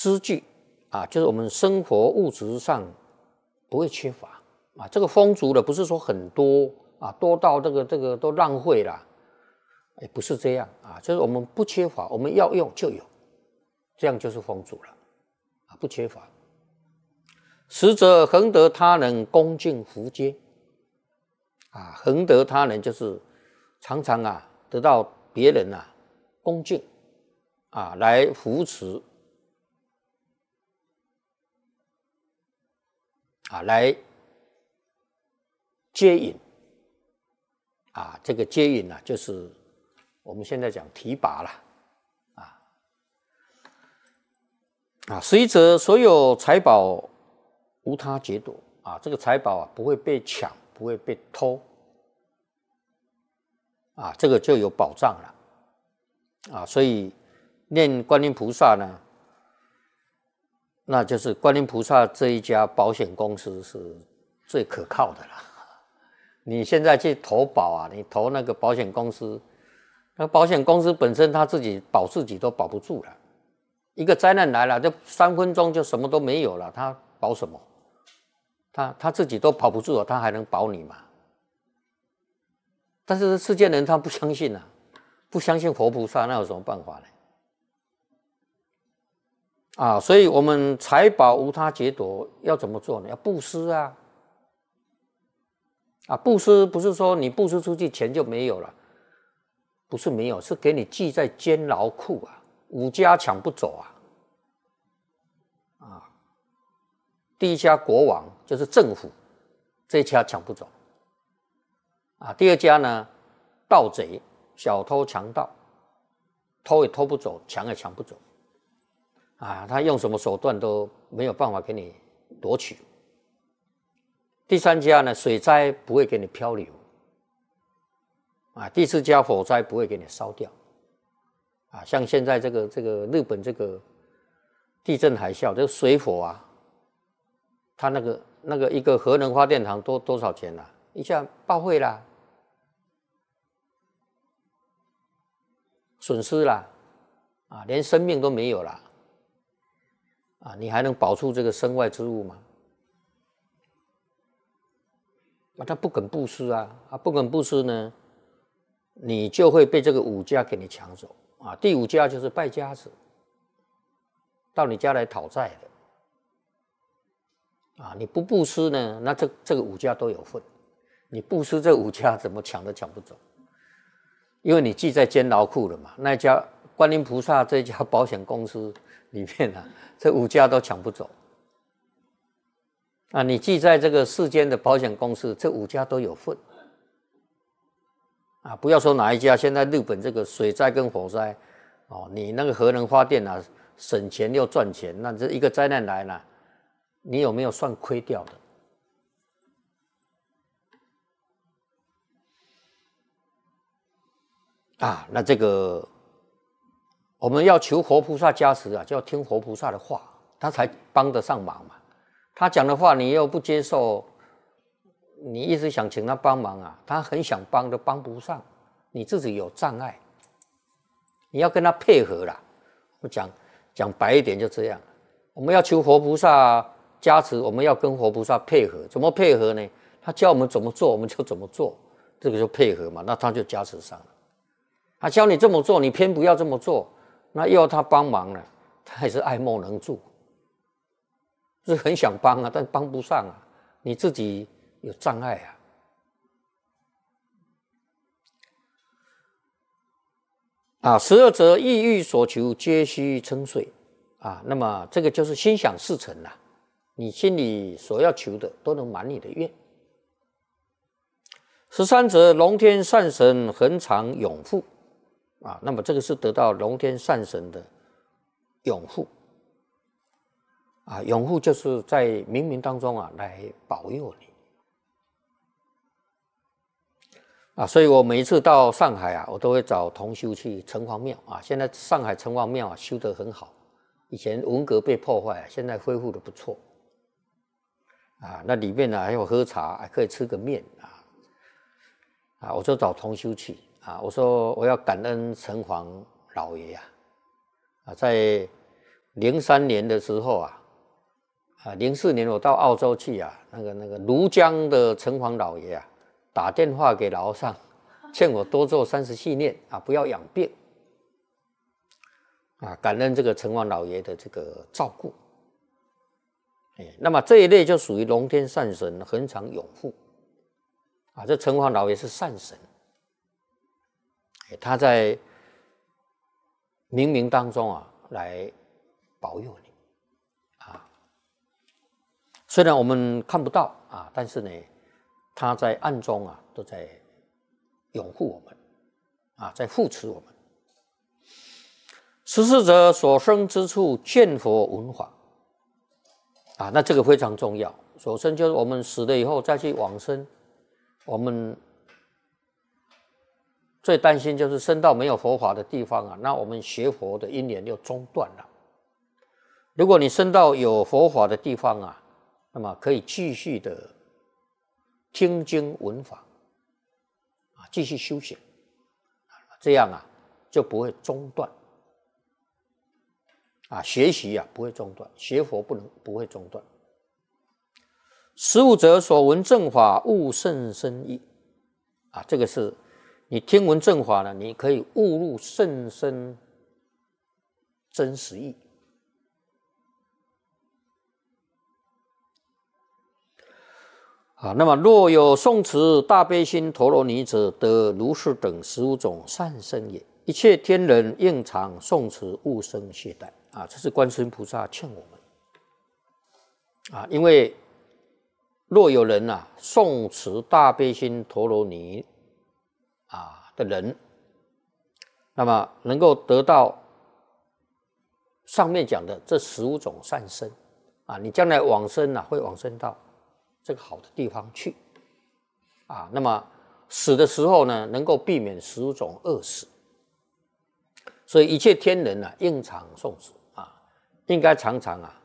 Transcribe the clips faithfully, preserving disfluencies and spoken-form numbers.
资具啊，就是我们生活物质上不会缺乏啊。这个丰足的不是说很多啊，多到这个这个都浪费了，也不是这样啊，就是我们不缺乏，我们要用就有，这样就是丰足了啊，不缺乏。实则恒得他人恭敬福接啊，恒得他人就是常常啊得到别人啊恭敬啊来扶持啊来接引啊，这个接引啊就是我们现在讲提拔了啊啊，实则所有财宝无他劫夺啊，这个财宝啊不会被抢，不会被偷啊，这个就有保障了啊。所以念观音菩萨呢，那就是观音菩萨这一家保险公司是最可靠的了。你现在去投保啊，你投那个保险公司，那保险公司本身他自己保自己都保不住了，一个灾难来了，就三分钟就什么都没有了，他保什么？他他自己都保不住了，他还能保你吗？但是世间人他不相信啊，不相信活菩萨，那有什么办法呢？啊，所以我们财宝无他劫夺，要怎么做呢？要布施啊！啊，布施不是说你布施出去钱就没有了，不是没有，是给你记在监牢库啊，五家抢不走啊！啊，第一家国王就是政府，这一家抢不走啊。第二家呢，盗贼、小偷、强盗，偷也偷不走，抢也抢不走啊。他用什么手段都没有办法给你夺取。第三家呢，水灾不会给你漂流啊。第四家火灾不会给你烧掉啊。像现在这个这个日本这个地震海啸，这个水火啊，它那个那个一个核能发电厂多多少钱啊？一下报废啦，损失啦，啊，连生命都没有啦，啊，你还能保住这个身外之物吗？啊，他不肯布施啊，啊，不肯布施呢，你就会被这个五家给你抢走啊。第五家就是败家子，到你家来讨债的啊。你不布施呢，那这这个五家都有份。你布施这五家怎么抢都抢不走，因为你记在监牢库了嘛。那一家观音菩萨这家保险公司里面啊，这五家都抢不走。啊，你记在这个世间的保险公司，这五家都有份啊！不要说哪一家，现在日本这个水灾跟火灾，哦，你那个核能发电啊，省钱又赚钱，那这一个灾难来了，你有没有算亏掉的？啊，那这个我们要求活菩萨加持啊，就要听活菩萨的话，他才帮得上忙嘛。他讲的话你又不接受，你一直想请他帮忙啊，他很想帮都帮不上，你自己有障碍，你要跟他配合啦。我讲讲白一点就这样，我们要求活菩萨加持，我们要跟活菩萨配合，怎么配合呢？他教我们怎么做，我们就怎么做，这个就配合嘛，那他就加持上了。他教你这么做，你偏不要这么做，那又要他帮忙了，他也是爱莫能助。是很想帮啊，但帮不上啊，你自己有障碍啊。啊，十二则意欲所求，皆须称遂啊。那么这个就是心想事成了，你心里所要求的都能满你的愿。十三则龙天善神恒常永护啊，那么这个是得到龙天善神的永护。啊，永护就是在冥冥当中啊来保佑你啊，所以我每一次到上海啊，我都会找同修去城隍庙啊。现在上海城隍庙啊修得很好，以前文革被破坏，现在恢复得不错啊。那里面呢还有喝茶，还可以吃个面啊啊，我就找同修去啊，我说我要感恩城隍老爷啊啊，在零三年的时候啊，啊零四年我到澳洲去啊，那个那个庐江的城隍老爷啊，打电话给老和尚，劝我多做三十系念啊，不要养病啊，感恩这个城隍老爷的这个照顾。哎，那么这一类就属于龙天善神，恒常永护啊。这城隍老爷是善神，哎，他在冥冥当中啊，来保佑你啊。虽然我们看不到啊，但是呢，他在暗中啊，都在拥护我们啊，在护持我们。十四者所生之处，见佛闻法啊，那这个非常重要。所生就是我们死了以后再去往生，我们最担心就是生到没有佛法的地方啊，那我们学佛的因缘就中断了。如果你生到有佛法的地方啊，那么可以继续的听经闻法啊，继续修行，这样啊就不会中断啊，学习啊不会中断，学佛不能不会中断。十五者所闻正法，悟甚深义啊，这个是你听闻正法呢，你可以悟入甚深真实义。啊，那么若有诵持大悲心陀罗尼者，得如是等十五种善身也。一切天人应常诵持，勿生懈怠。啊，这是观世音菩萨劝我们啊，因为若有人啊诵持大悲心陀罗尼啊的人，那么能够得到上面讲的这十五种善身啊，你将来往生啊，会往生到这个好的地方去啊。那么死的时候呢，能够避免十五种恶死。所以一切天人啊，应常诵持啊，应该常常啊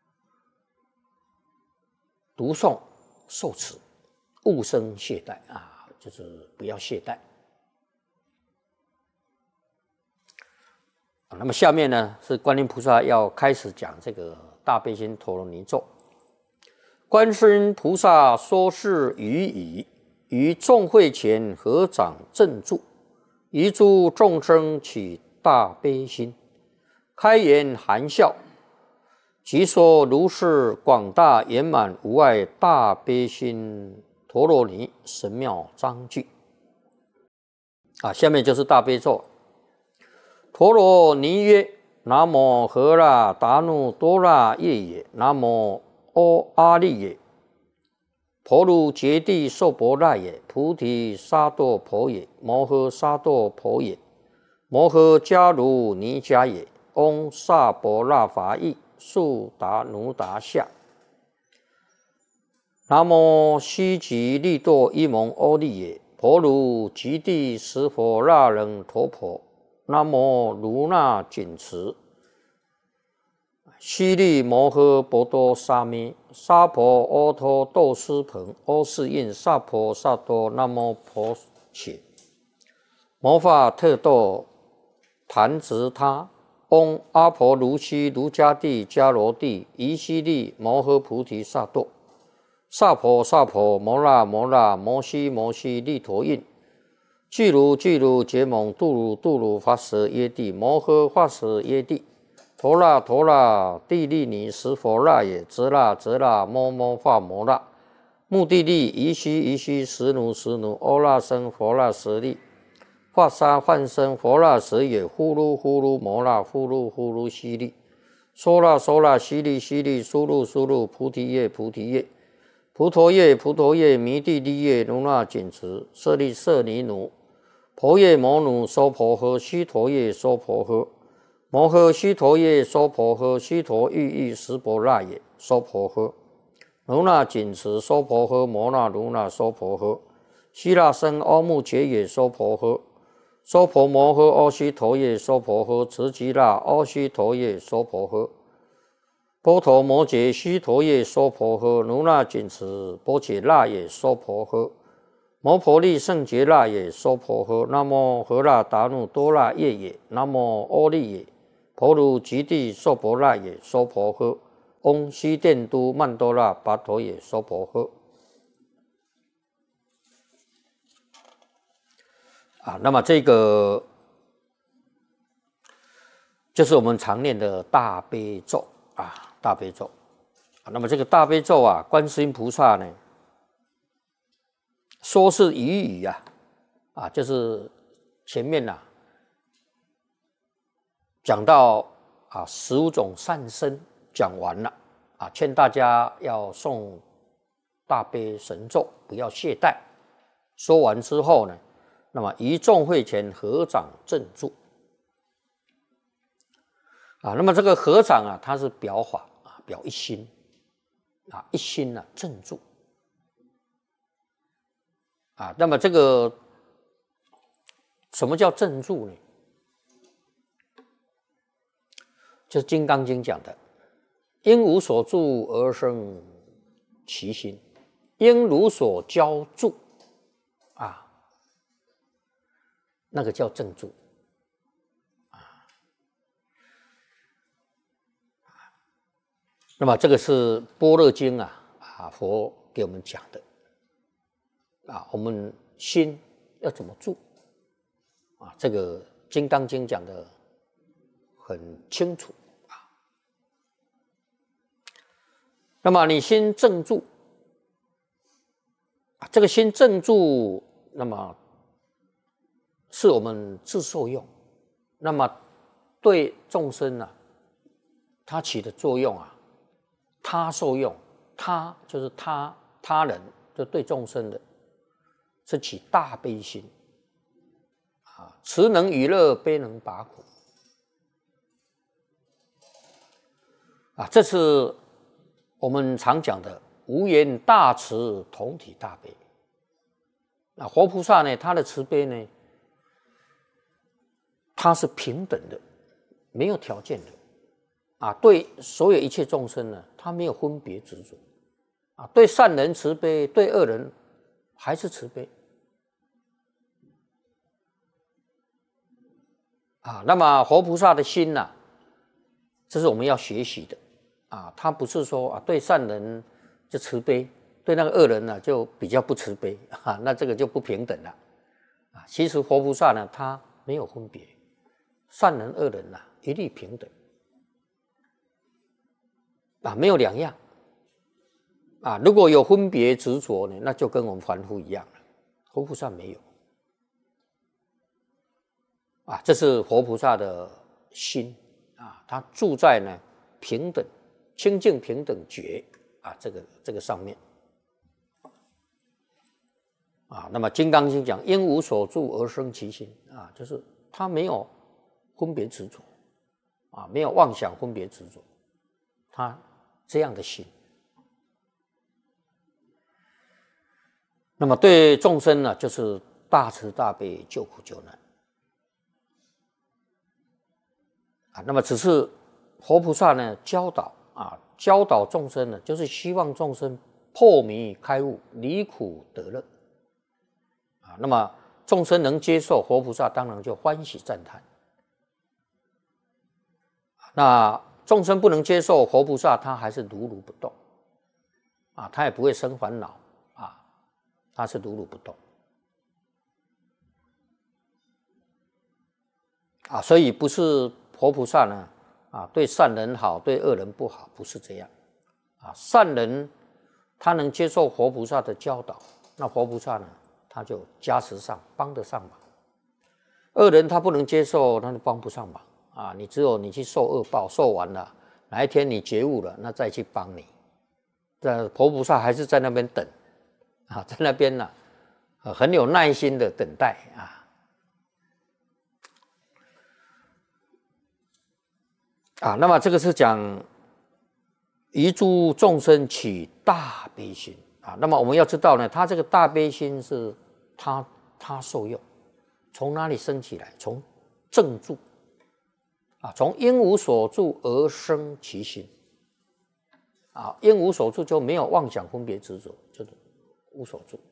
读诵受持，勿生懈怠啊，就是不要懈怠。那么下面呢，是观音菩萨要开始讲这个大悲心陀罗尼咒。观世音菩萨说是语已，于众会前合掌正住，于诸众生起大悲心，开言含笑，即说如是广大圆满无碍大悲心陀罗尼神妙章句啊。下面就是大悲咒。陀罗尼曰：南无荷那达努多那耶也，南无阿阿利也，婆卢揭谛受婆那也，菩提萨埵婆也，摩诃萨埵婆也，摩诃迦卢尼迦也，嗡萨婆那法意速达努达夏。南无悉吉利多伊蒙阿利也，婆卢揭谛十佛那人陀婆，南无卢那紧持悉利摩诃波多沙弥，沙婆阿托豆斯盆，阿世印萨婆萨多那摩婆切，摩法特豆弹直他，嗡阿婆卢悉卢迦帝迦罗帝夷悉利摩诃菩提萨埵，萨婆萨婆摩那摩那摩悉摩悉利陀印，俱卢俱卢结蒙度卢度卢发舍耶帝，摩诃发舍耶帝，陀那陀那帝利尼十佛那也，则那则那摩摩发摩那，目的利夷悉夷悉实奴实奴，阿那僧佛那舍利，发沙幻身佛那舍也，呼噜呼噜摩那呼噜呼噜悉利，娑那娑那悉利悉利，苏噜苏噜菩提叶菩提叶，菩陀叶菩陀叶，弥地利叶如那紧持，舍利舍尼奴，婆叶摩奴娑婆诃，须陀叶娑婆诃，摩诃须陀叶娑婆诃，须陀喻喻十婆那也娑婆诃，如那紧持娑婆诃，摩那如那娑婆诃，悉那僧阿目羯也娑婆诃，娑婆摩诃阿须陀叶娑婆诃，持吉那阿须陀叶娑婆诃，波陀摩羯须陀叶娑婆诃，如那紧持波羯那也娑婆诃，摩婆利胜羯那也娑婆诃，南无荷那达努多那耶也，南无阿利也， 婆卢吉地娑婆那也娑婆诃，嗡悉殿都曼多那跋陀也娑婆诃。啊，那么这个就是我们常念的大悲咒啊，大悲咒。啊，那么这个大悲咒啊，观世音菩萨呢，说是语语啊，啊，就是前面呐、啊、讲到啊十五种善身讲完了啊，劝大家要诵大悲神咒，不要懈怠。说完之后呢，那么于众会前合掌正住啊，那么这个合掌啊，它是表法啊，表一心啊，一心啊正住啊，那么这个什么叫正住呢？就是《金刚经》讲的，应无所住而生其心，应如所教住啊，那个叫正住啊。那么这个是《般若经》啊啊，佛给我们讲的啊，我们心要怎么住啊？这个《金刚经》讲的很清楚。那么你心正住，这个心正住，那么是我们自受用，那么对众生啊，它起的作用啊，他受用，他就是他他人，就对众生的，是起大悲心啊，慈能娱乐，悲能拔苦啊，这是我们常讲的无言大慈，同体大悲。那活菩萨呢，他的慈悲呢，他是平等的，没有条件的啊，对所有一切众生呢，他没有分别执着啊，对善人慈悲，对恶人还是慈悲啊。那么活菩萨的心呢、啊，这是我们要学习的。啊，他不是说啊，对善人就慈悲，对那个恶人呢、啊、就比较不慈悲啊，那这个就不平等了啊。其实活菩萨呢，他没有分别，善人恶人呐、啊、一律平等啊，没有两样啊。如果有分别执着呢，那就跟我们凡夫一样了。活菩萨没有啊，这是活菩萨的心啊，他住在呢平等。清净平等觉啊，这个这个上面啊，那么《金刚经》讲因无所住而生其心啊，就是他没有分别执着啊，没有妄想分别执着，他这样的心。那么对众生呢，就是大慈大悲，救苦救难啊。那么只是活菩萨呢教导。啊，教导众生呢，就是希望众生破迷开悟，离苦得乐啊。那么众生能接受，活菩萨当然就欢喜赞叹。那众生不能接受，活菩萨他还是如如不动啊，他也不会生烦恼啊，他是如如不动啊。所以不是活菩萨呢。啊，对善人好，对恶人不好，不是这样啊。善人他能接受活菩萨的教导，那活菩萨呢，他就加持上，帮得上忙。恶人他不能接受，他就帮不上忙啊。你只有你去受恶报，受完了，哪一天你觉悟了，那再去帮你。这活菩萨还是在那边等啊，在那边呢、啊，很有耐心的等待啊。啊，那么这个是讲于诸众生起大悲心啊。那么我们要知道呢，他这个大悲心是他他受用，从哪里生起来？从正住啊，从因无所住而生其心啊。因无所住就没有妄想分别执着，就是无所住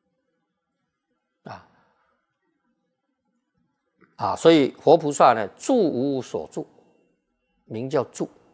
啊啊。所以活菩萨呢，住无所住。 名叫住。